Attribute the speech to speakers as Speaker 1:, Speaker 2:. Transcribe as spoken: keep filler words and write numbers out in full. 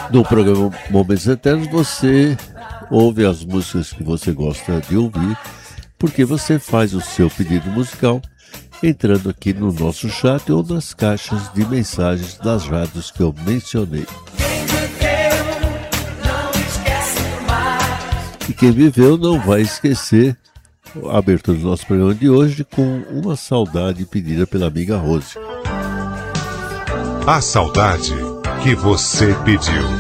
Speaker 1: No programa Momentos Eternos você ouve as músicas que você gosta de ouvir, porque você faz o seu pedido musical entrando aqui no nosso chat ou nas caixas de mensagens das rádios que eu mencionei. E quem viveu não vai esquecer a abertura do nosso programa de hoje com Uma Saudade pedida pela amiga Rose.
Speaker 2: A saudade que você pediu.